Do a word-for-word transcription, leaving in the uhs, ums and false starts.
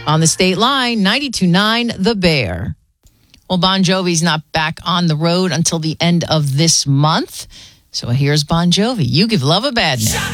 On the state line, ninety-two point nine The Bear. Well, Bon Jovi's not back on the road until the end of this month. So here's Bon Jovi. You Give Love a Bad Name.